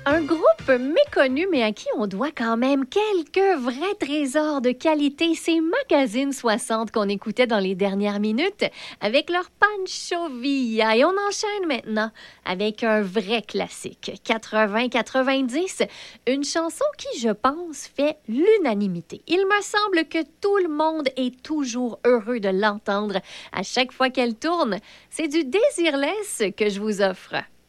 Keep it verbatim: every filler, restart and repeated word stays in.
Un groupe méconnu, mais à qui on doit quand même quelques vrais trésors de qualité. C'est Magazine soixante qu'on écoutait dans les dernières minutes avec leur Pancho Villa. Et on enchaîne maintenant avec un vrai classique, quatre-vingts quatre-vingt-dix, une chanson qui, je pense, fait l'unanimité. Il me semble que tout le monde est toujours heureux de l'entendre à chaque fois qu'elle tourne. C'est du Désirless que je vous offre.